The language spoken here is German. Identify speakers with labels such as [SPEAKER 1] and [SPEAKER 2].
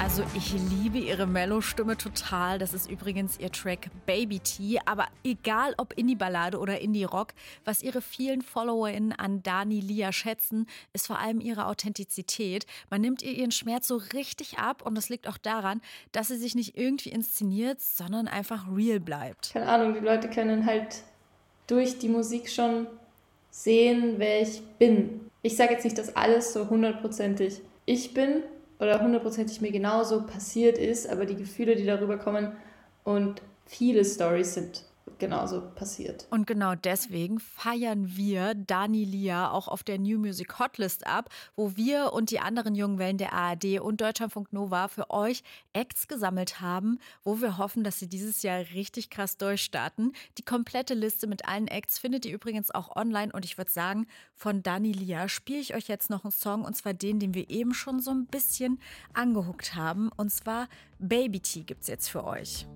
[SPEAKER 1] Also ich liebe ihre Mellow-Stimme total. Das ist übrigens ihr Track Baby T. Aber egal ob Indie-Ballade oder Indie-Rock, was ihre vielen FollowerInnen an Dani Lia schätzen, ist vor allem ihre Authentizität. Man nimmt ihr ihren Schmerz so richtig ab und das liegt auch daran, dass sie sich nicht irgendwie inszeniert, sondern einfach real bleibt.
[SPEAKER 2] Keine Ahnung, die Leute können halt durch die Musik schon sehen, wer ich bin. Ich sage jetzt nicht, dass alles so hundertprozentig ich bin oder hundertprozentig mir genauso passiert ist, aber die Gefühle, die darüber kommen und viele Storys sind genauso passiert.
[SPEAKER 1] Und genau deswegen feiern wir Dani Lia auch auf der New Music Hotlist ab, wo wir und die anderen jungen Wellen der ARD und Deutschlandfunk Nova für euch Acts gesammelt haben, wo wir hoffen, dass sie dieses Jahr richtig krass durchstarten. Die komplette Liste mit allen Acts findet ihr übrigens auch online und ich würde sagen, von Dani Lia spiele ich euch jetzt noch einen Song und zwar den wir eben schon so ein bisschen angehuckt haben und zwar Baby T gibt's jetzt für euch.